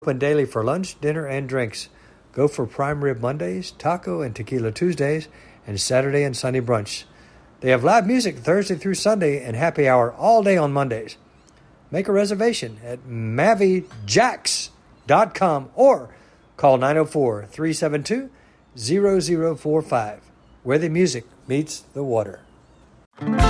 Open daily for lunch, dinner, and drinks. Go for prime rib Mondays, taco and tequila Tuesdays, and Saturday and Sunday brunch. They have live music Thursday through Sunday and happy hour all day on Mondays. Make a reservation at MaviJacks.com or call 904-372-0045, where the music meets the water.